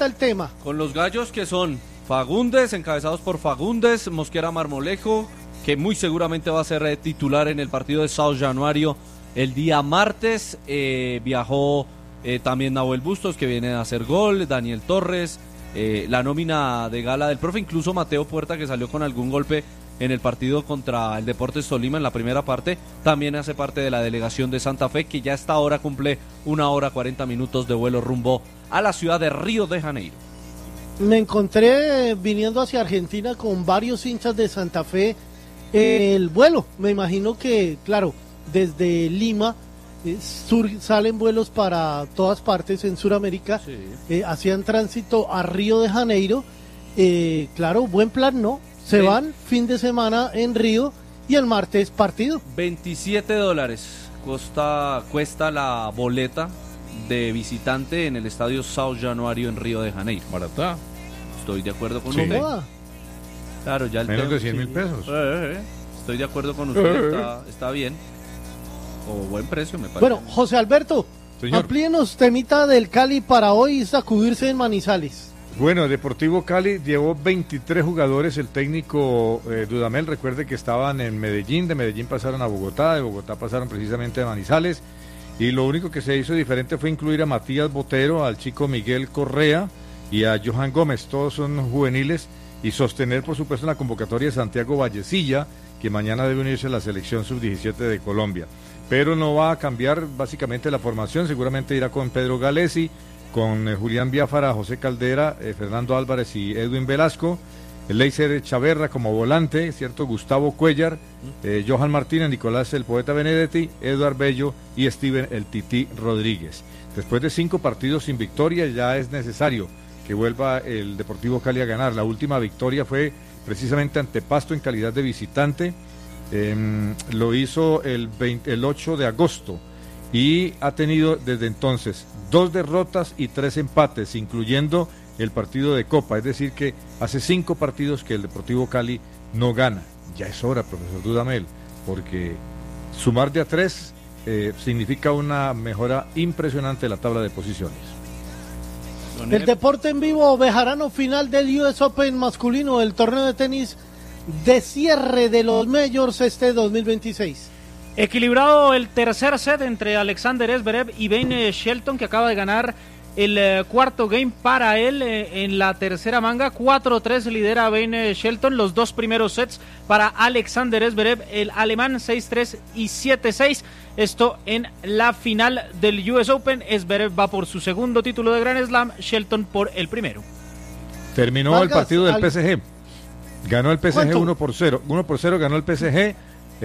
está el tema? Con los gallos que son Fagundes, encabezados por Fagundes, Mosquera Marmolejo, que muy seguramente va a ser titular en el partido de São Januário el día martes. Viajó también Nahuel Bustos, que viene a hacer gol, Daniel Torres, la nómina de gala del profe, incluso Mateo Puerta, que salió con algún golpe en el partido contra el Deportes Tolima en la primera parte, también hace parte de la delegación de Santa Fe, que ya a esta hora cumple 1 hora 40 minutos de vuelo rumbo a la ciudad de Río de Janeiro. Me encontré viniendo hacia Argentina con varios hinchas de Santa Fe en el vuelo. Me imagino que, claro, desde Lima salen vuelos para todas partes en Sudamérica. Sí. Hacían tránsito a Río de Janeiro. Claro, buen plan, ¿no? Se van fin de semana en Río y el martes partido. $27 cuesta la boleta de visitante en el estadio São Januário en Río de Janeiro. Barata. Estoy de acuerdo con usted. Claro, ya el menos de 100 mil pesos. Estoy de acuerdo con usted, está bien. O buen precio, me parece. Bueno, José Alberto, amplíenos temita del Cali para hoy sacudirse en Manizales. Bueno, Deportivo Cali llevó 23 jugadores, el técnico Dudamel, recuerde que estaban en Medellín, de Medellín pasaron a Bogotá, de Bogotá pasaron precisamente a Manizales, y lo único que se hizo diferente fue incluir a Matías Botero, al chico Miguel Correa y a Johan Gómez, todos son juveniles, y sostener por supuesto la convocatoria de Santiago Vallecilla, que mañana debe unirse a la selección sub-17 de Colombia. Pero no va a cambiar básicamente la formación, seguramente irá con Pedro Galesi, con Julián Biafara, José Caldera, Fernando Álvarez y Edwin Velasco, Leiser Chaverra como volante, cierto, Gustavo Cuellar, Johan Martínez, Nicolás el Poeta Benedetti, Eduard Bello y Steven el Tití Rodríguez. Después de 5 partidos sin victoria ya es necesario que vuelva el Deportivo Cali a ganar. La última victoria fue precisamente ante Pasto en calidad de visitante, lo hizo el 8 de agosto y ha tenido desde entonces 2 derrotas y 3 empates, incluyendo el partido de Copa, es decir que hace 5 partidos que el Deportivo Cali no gana. Ya es hora, profesor Dudamel, porque sumar de a 3 significa una mejora impresionante de la tabla de posiciones. El deporte en vivo, Bejarano, final del US Open masculino, el torneo de tenis de cierre de los Majors 2026. Equilibrado el tercer set entre Alexander Zverev y Ben Shelton, que acaba de ganar el cuarto game para él en la tercera manga. 4-3 lidera Ben Shelton, los 2 primeros sets para Alexander Zverev, el alemán 6-3 y 7-6. Esto en la final del US Open. Zverev va por su segundo título de Grand Slam, Shelton por el primero. Terminó Vargas, el partido del PSG. Ganó el PSG 1-0. 1-0 ganó el PSG.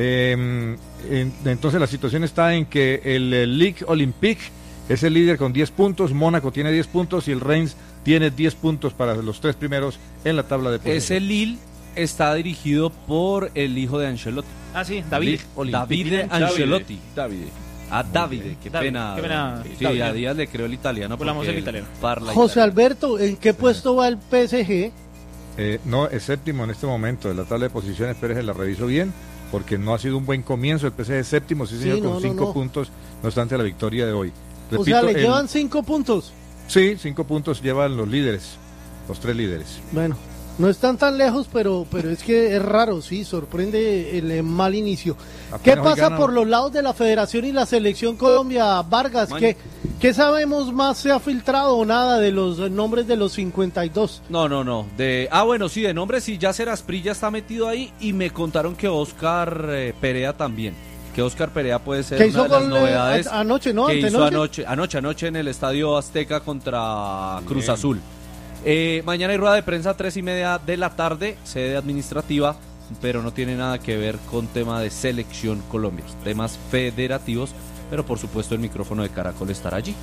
Entonces la situación está en que el Ligue Olympique es el líder con 10 puntos, Mónaco tiene 10 puntos y el Reims tiene 10 puntos para los 3 primeros en la tabla de posiciones. Ese Lille está dirigido por el hijo de Ancelotti. Ah, sí, David Ancelotti. Davide, qué pena. Sí, Davide. A Díaz le creó el italiano. El italiano. José Alberto, ¿en qué puesto va el PSG? No, es séptimo en este momento de la tabla de posiciones, Pérez, la reviso bien, porque no ha sido un buen comienzo. El PSG es séptimo, sí señor, con 5 puntos, no obstante la victoria de hoy. Repito, o sea, le llevan 5 puntos. Sí, 5 puntos llevan los líderes, los 3 líderes. Bueno, no están tan lejos, pero es que es raro, sí, sorprende el mal inicio. ¿Qué pasa por los lados de la Federación y la Selección Colombia, Vargas? ¿Qué sabemos más? ¿Se ha filtrado o nada de los nombres de los 52? No. Bueno, sí, de nombres sí, Yasser Asprilla está metido ahí y me contaron que Oscar Perea también. Que Oscar Perea puede ser una de las novedades anoche, ¿no? Que hizo anoche en el Estadio Azteca contra Cruz Azul. Mañana hay rueda de prensa 3:30 de la tarde, sede administrativa, pero no tiene nada que ver con tema de Selección Colombia, temas federativos, pero por supuesto el micrófono de Caracol estará allí.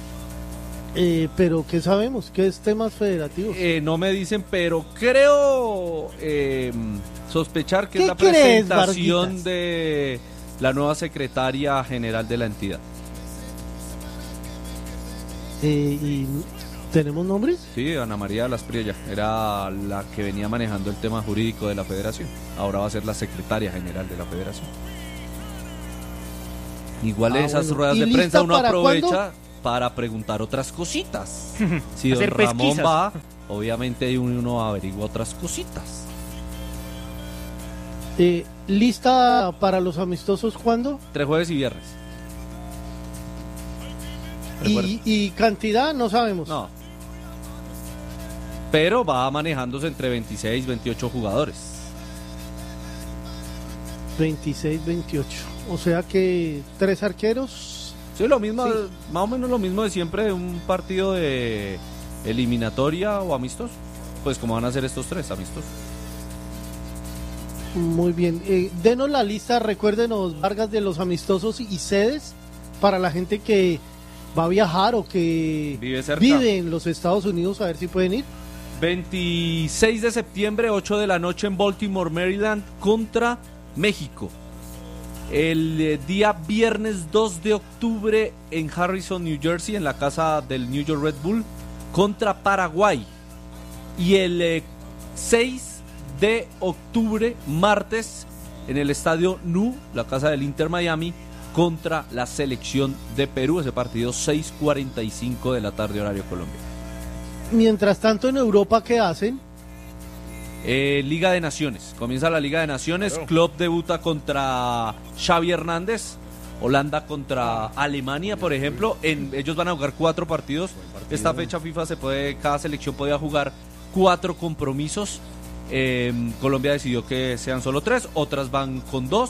Pero ¿qué sabemos? ¿Qué es temas federativos? No me dicen, pero creo sospechar que es la presentación presentación de la nueva secretaria general de la entidad. ¿Y tenemos nombres? Sí, Ana María Lasprilla era la que venía manejando el tema jurídico de la federación. Ahora va a ser la secretaria general de la federación. Igual esas ruedas de prensa uno aprovecha. para preguntar otras cositas. Si don Hacer Ramón pesquisas. va, obviamente uno averigua otras cositas. ¿Lista para los amistosos cuándo? 3 jueves y viernes. Y cantidad no sabemos. No. Pero va manejándose entre 26 y 28 jugadores. 26, 28. O sea que 3 arqueros. Sí, lo mismo, Sí. más o menos lo mismo de siempre de un partido de eliminatoria o amistoso. Pues como van a ser estos 3 amistosos. Muy bien. Denos la lista, recuérdenos, Vargas, de los amistosos y sedes para la gente que va a viajar o que Vive cerca. vive en los Estados Unidos, a ver si pueden ir. 26 de septiembre, 8 de la noche en Baltimore, Maryland, contra México. El día viernes 2 de octubre en Harrison, New Jersey, en la casa del New York Red Bull, contra Paraguay. Y el 6 de octubre, martes, en el estadio NU, la casa del Inter Miami, contra la selección de Perú. Ese partido 6:45 de la tarde, horario Colombia. Mientras tanto, en Europa, ¿qué hacen? Liga de Naciones. Comienza la Liga de Naciones. Klopp debuta contra Xavi Hernández. Holanda contra Alemania, por ejemplo. Ellos van a jugar 4 partidos. Esta fecha FIFA cada selección podía jugar 4 compromisos. Colombia decidió que sean solo 3. Otras van con 2.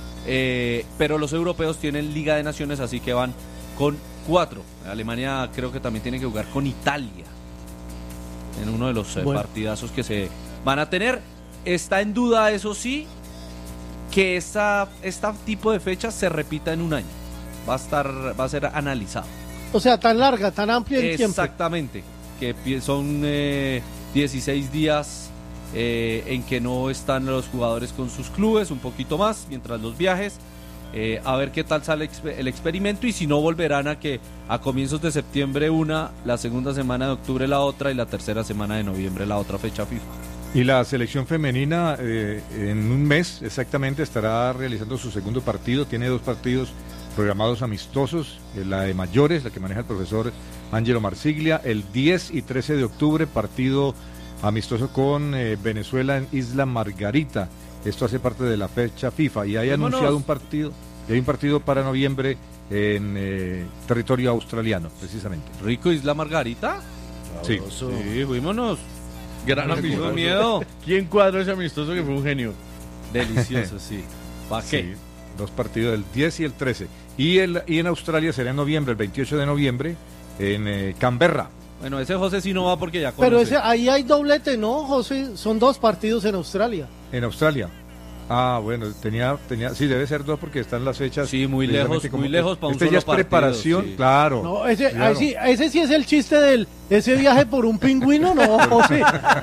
Pero los europeos tienen Liga de Naciones, así que van con 4. Alemania creo que también tiene que jugar con Italia en uno de los partidazos que se van a tener. Está en duda, eso sí, que este tipo de fechas se repita en un año. Va a ser analizado. O sea, tan larga, tan amplia el tiempo. Exactamente, que son 16 días en que no están los jugadores con sus clubes, un poquito más, mientras los viajes. A ver qué tal sale el experimento, y si no, volverán a que a comienzos de septiembre una, la segunda semana de octubre la otra y la tercera semana de noviembre la otra fecha FIFA. Y la selección femenina en un mes exactamente estará realizando su segundo partido. Tiene 2 partidos programados amistosos, la de mayores, la que maneja el profesor Angelo Marsiglia, el 10 y 13 de octubre, partido amistoso con Venezuela en Isla Margarita. Esto hace parte de la fecha FIFA, y hay anunciado un partido, y hay un partido para noviembre en territorio australiano, precisamente. ¿Rico Isla Margarita? Sí. Sí, fuímonos. Gran Tengo amistoso. miedo. ¿Quién cuadró ese amistoso que fue un genio? Delicioso, sí. ¿Para qué? Sí, 2 partidos, el 10 y el 13. Y en Australia será en noviembre, el 28 de noviembre, en Canberra. Bueno, ese José sí no va porque ya conoce. Pero ahí hay doblete, ¿no, José? Son 2 partidos en Australia. En Australia. Ah, bueno, sí, debe ser 2 porque están las fechas. Sí, muy lejos para un Este solo ya es partido, preparación, sí. claro. No, claro. ese sí es el chiste ese viaje por un pingüino, ¿no, José?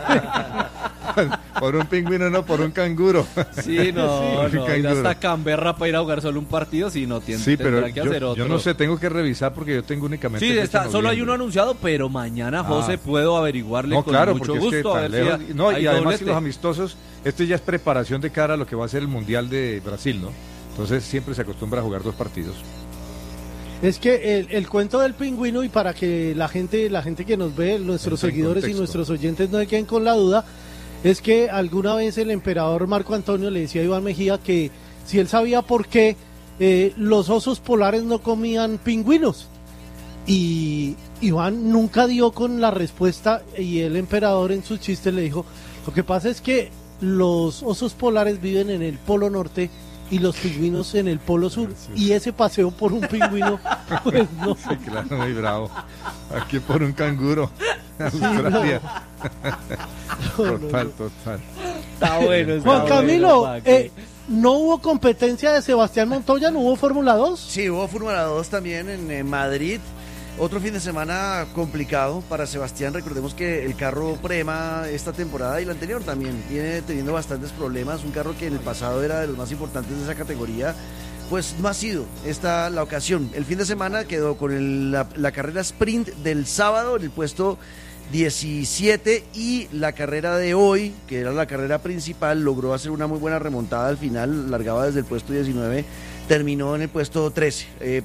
Por un pingüino, no, por un canguro. Sí, no, Sí, no, ir canguro. hasta Canberra para ir a jugar solo un partido, sí, no tiene, Sí, pero tendrá que hacer otro. yo no sé, tengo que revisar porque yo tengo únicamente. Sí, fecha en solo hay noviembre. uno anunciado, pero mañana, José, puedo averiguarle No, con claro, mucho porque es que gusto. A tan ver lejos. si No, hay y además que doblete. los amistosos, este ya es preparación de cara a lo que va a ser el Mundial de Brasil, ¿no? Entonces siempre se acostumbra a jugar 2 partidos. Es que el cuento del pingüino, y para que la gente que nos ve, nuestros Entra en seguidores y contexto. nuestros oyentes no se queden con la duda, es que alguna vez el emperador Marco Antonio le decía a Iván Mejía que si él sabía por qué los osos polares no comían pingüinos. Y Iván nunca dio con la respuesta, y el emperador en sus chistes le dijo: lo que pasa es que los osos polares viven en el polo norte y los pingüinos en el polo sur, y ese paseo por un pingüino, pues no. Sí, claro, muy bravo. Aquí por un canguro. Australia. Total. Está bueno. está Juan bueno, Camilo, ¿para qué? ¿no hubo competencia de Sebastián Montoya? ¿No hubo Fórmula 2? Sí, hubo Fórmula 2 también en Madrid. Otro fin de semana complicado para Sebastián. Recordemos que el carro Prema esta temporada y la anterior también viene teniendo bastantes problemas. Un carro que en el pasado era de los más importantes de esa categoría, pues no ha sido esta la ocasión. El fin de semana quedó con la carrera sprint del sábado en el puesto 17, y la carrera de hoy, que era la carrera principal, logró hacer una muy buena remontada al final. Largaba desde el puesto 19, terminó en el puesto 13.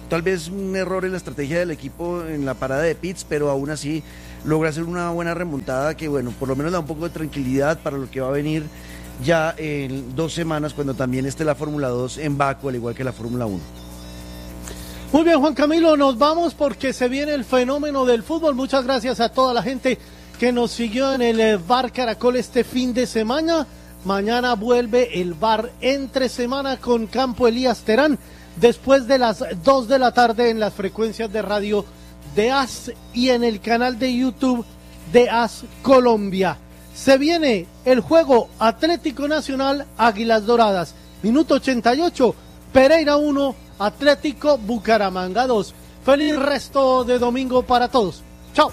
tal vez un error en la estrategia del equipo en la parada de pits, pero aún así logra hacer una buena remontada que, bueno, por lo menos da un poco de tranquilidad para lo que va a venir ya en 2 semanas, cuando también esté la Fórmula 2 en Baku, al igual que la Fórmula 1. Muy bien, Juan Camilo, nos vamos porque se viene el fenómeno del fútbol. Muchas gracias a toda la gente que nos siguió en el VAR Caracol este fin de semana. Mañana vuelve el VAR entre semana con Campo Elías Terán, después de las 2 de la tarde en las frecuencias de radio de AS y en el canal de YouTube de AS Colombia. Se viene el juego Atlético Nacional Águilas Doradas, minuto 88, Pereira 1, Atlético Bucaramanga 2. Feliz resto de domingo para todos. Chao.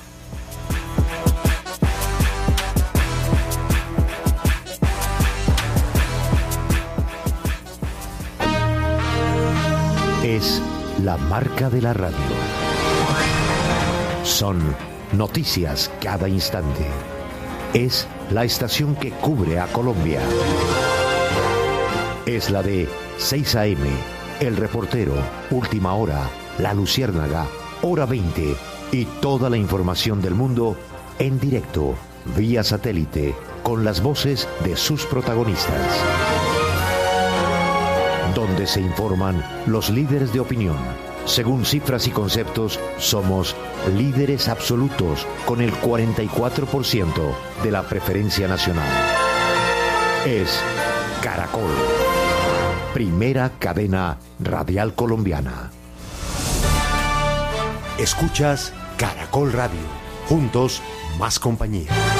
Es la marca de la radio. Son noticias cada instante. Es la estación que cubre a Colombia. Es la de 6 AM, El Reportero, Última Hora, La Luciérnaga, Hora 20 y toda la información del mundo en directo, vía satélite, con las voces de sus protagonistas. Donde se informan los líderes de opinión. Según cifras y conceptos, somos líderes absolutos con el 44% de la preferencia nacional. Es Caracol, primera cadena radial colombiana. Escuchas Caracol Radio. Juntos, más compañía.